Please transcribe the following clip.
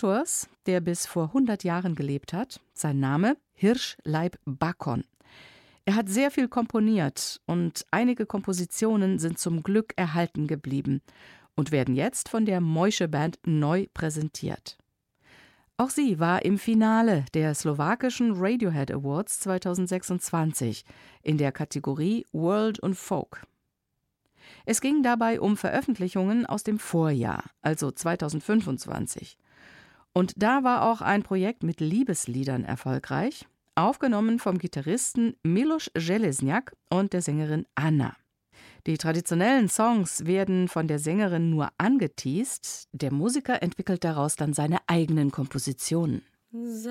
Autors, der bis vor 100 Jahren gelebt hat. Sein Name Hirsch-Leib Bacon. Er hat sehr viel komponiert und einige Kompositionen sind zum Glück erhalten geblieben und werden jetzt von der Moische Band neu präsentiert. Auch sie war im Finale der slowakischen Radiohead Awards 2026 in der Kategorie World und Folk. Es ging dabei um Veröffentlichungen aus dem Vorjahr, also 2025. Und da war auch ein Projekt mit Liebesliedern erfolgreich, aufgenommen vom Gitarristen Miloš Železňak und der Sängerin Anna. Die traditionellen Songs werden von der Sängerin nur angeteast, der Musiker entwickelt daraus dann seine eigenen Kompositionen.